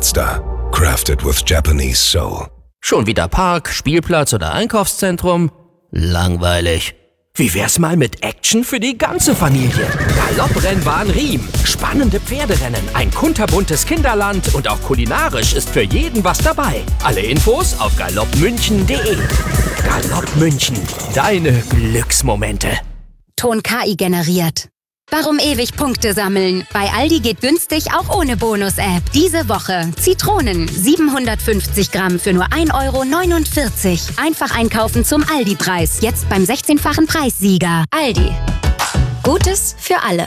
Mazda. Crafted with Japanese soul. Schon wieder Park, Spielplatz oder Einkaufszentrum? Langweilig. Wie wär's mal mit Action für die ganze Familie? Galopprennbahn Riem, spannende Pferderennen, ein kunterbuntes Kinderland und auch kulinarisch ist für jeden was dabei. Alle Infos auf galoppmünchen.de. Galopp München, deine Glücksmomente. Ton KI generiert. Warum ewig Punkte sammeln? Bei Aldi geht günstig auch ohne Bonus-App. Diese Woche Zitronen 750 Gramm für nur 1,49 €. Einfach einkaufen zum Aldi-Preis. Jetzt beim 16-fachen Preissieger. Aldi. Gutes für alle.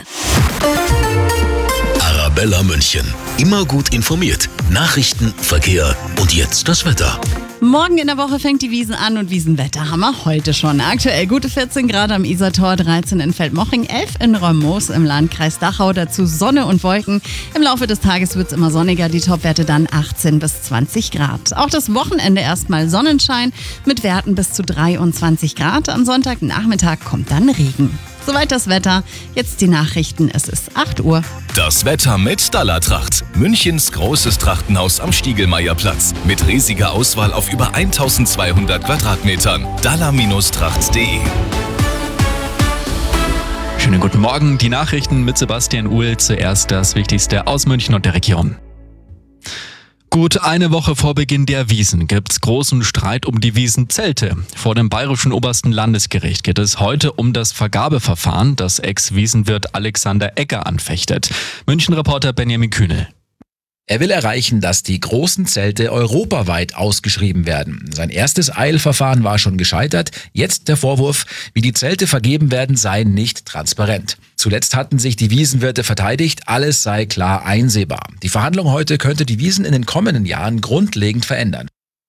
Arabella München. Immer gut informiert. Nachrichten, Verkehr und jetzt das Wetter. Morgen in der Woche fängt die Wiesn an und Wiesenwetter haben wir heute schon. Aktuell gute 14 Grad am Isartor, 13 in Feldmoching, 11 in Reummoos im Landkreis Dachau. Dazu Sonne und Wolken. Im Laufe des Tages wird es immer sonniger, die Topwerte dann 18 bis 20 Grad. Auch das Wochenende erstmal Sonnenschein mit Werten bis zu 23 Grad. Am Sonntagnachmittag kommt dann Regen. Soweit das Wetter. Jetzt die Nachrichten. Es ist 8 Uhr. Das Wetter mit Dallartracht. Münchens großes Trachtenhaus am Stiegelmeierplatz. Mit riesiger Auswahl auf über 1200 Quadratmetern. dallar-tracht.de. Schönen guten Morgen. Die Nachrichten mit Sebastian Uhl. Zuerst das Wichtigste aus München und der Region. Gut eine Woche vor Beginn der Wiesn gibt's großen Streit um die Wiesenzelte. Vor dem Bayerischen Obersten Landesgericht geht es heute um das Vergabeverfahren, das Ex-Wiesenwirt Alexander Egger anfechtet. München-Reporter Benjamin Kühnel. Er will erreichen, dass die großen Zelte europaweit ausgeschrieben werden. Sein erstes Eilverfahren war schon gescheitert. Jetzt der Vorwurf, wie die Zelte vergeben werden, sei nicht transparent. Zuletzt hatten sich die Wiesenwirte verteidigt, alles sei klar einsehbar. Die Verhandlung heute könnte die Wiesn in den kommenden Jahren grundlegend verändern.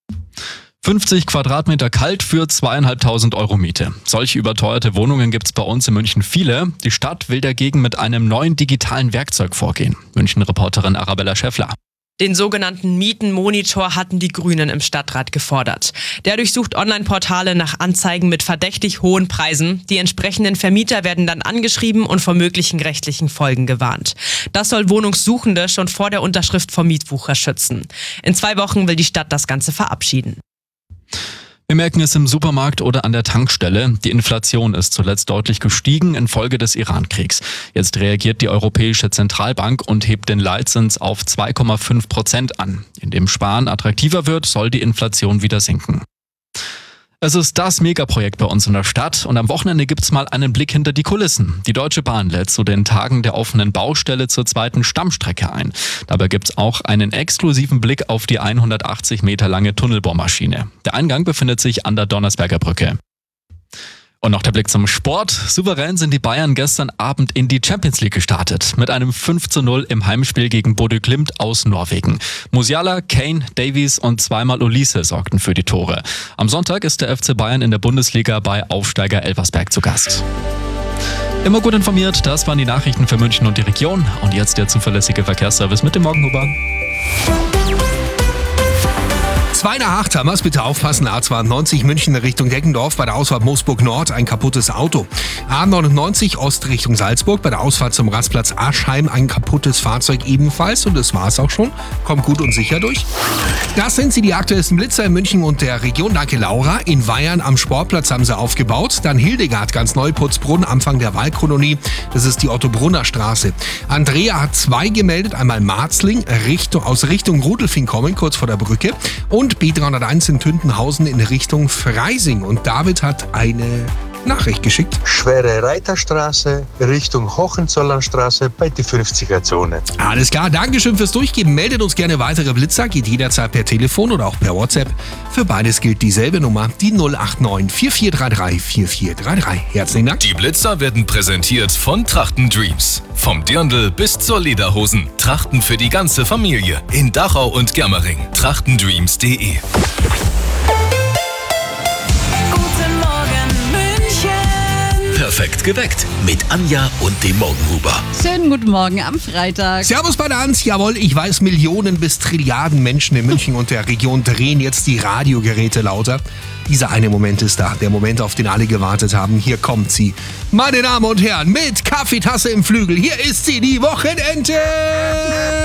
50 Quadratmeter kalt für 2.500 € Miete. Solche überteuerte Wohnungen gibt's bei uns in München viele. Die Stadt will dagegen mit einem neuen digitalen Werkzeug vorgehen. München-Reporterin Arabella Schäffler. Den sogenannten Mietenmonitor hatten die Grünen im Stadtrat gefordert. Der durchsucht Online-Portale nach Anzeigen mit verdächtig hohen Preisen. Die entsprechenden Vermieter werden dann angeschrieben und vor möglichen rechtlichen Folgen gewarnt. Das soll Wohnungssuchende schon vor der Unterschrift vor Mietwucher schützen. In 2 Wochen will die Stadt das Ganze verabschieden. Wir merken es im Supermarkt oder an der Tankstelle. Die Inflation ist zuletzt deutlich gestiegen infolge des Iran-Kriegs. Jetzt reagiert die Europäische Zentralbank und hebt den Leitzins auf 2,5% an. Indem Sparen attraktiver wird, soll die Inflation wieder sinken. Es ist das Megaprojekt bei uns in der Stadt und am Wochenende gibt's mal einen Blick hinter die Kulissen. Die Deutsche Bahn lädt zu den Tagen der offenen Baustelle zur 2. Stammstrecke ein. Dabei gibt's auch einen exklusiven Blick auf die 180 Meter lange Tunnelbohrmaschine. Der Eingang befindet sich an der Donnersberger Brücke. Und noch der Blick zum Sport. Souverän sind die Bayern gestern Abend in die Champions League gestartet. Mit einem 5:0 im Heimspiel gegen Bodø Glimt aus Norwegen. Musiala, Kane, Davies und zweimal Olise sorgten für die Tore. Am Sonntag ist der FC Bayern in der Bundesliga bei Aufsteiger Elversberg zu Gast. Immer gut informiert, das waren die Nachrichten für München und die Region. Und jetzt der zuverlässige Verkehrsservice mit dem Morgenhuber. 2 nach 8 haben wir es, bitte aufpassen. A92 München Richtung Deggendorf, bei der Ausfahrt Moosburg Nord ein kaputtes Auto. A99 Ost Richtung Salzburg, bei der Ausfahrt zum Rastplatz Aschheim ein kaputtes Fahrzeug ebenfalls. Und das war's auch schon. Kommt gut und sicher durch. Das sind sie, die aktuellsten Blitzer in München und der Region. Danke Laura. In Weyern am Sportplatz haben sie aufgebaut. Dann Hildegard, ganz neu, Putzbrunn, Anfang der Wahlkolonie. Das ist die Otto-Brunner Straße. Andrea hat 2 gemeldet, einmal Marzling, aus Richtung Rudelfing kommen, kurz vor der Brücke. Und B301 in Tündenhausen in Richtung Freising. Und David hat eine Nachricht geschickt. Schwere Reiterstraße Richtung Hohenzollernstraße bei die 50er-Zone. Alles klar, Dankeschön fürs Durchgeben. Meldet uns gerne weitere Blitzer, geht jederzeit per Telefon oder auch per WhatsApp. Für beides gilt dieselbe Nummer, die 089 4433 4433. Herzlichen Dank. Die Blitzer werden präsentiert von Trachten Dreams. Vom Dirndl bis zur Lederhosen. Trachten für die ganze Familie. In Dachau und Germering. trachtendreams.de. Perfekt geweckt mit Anja und dem Morgenhuber. Schönen guten Morgen am Freitag. Servus bei der Hans. Jawohl, ich weiß, Millionen bis Trilliarden Menschen in München und der Region drehen jetzt die Radiogeräte lauter. Dieser eine Moment ist da, der Moment, auf den alle gewartet haben. Hier kommt sie. Meine Damen und Herren, mit Kaffeetasse im Flügel. Hier ist sie, die Wochenente.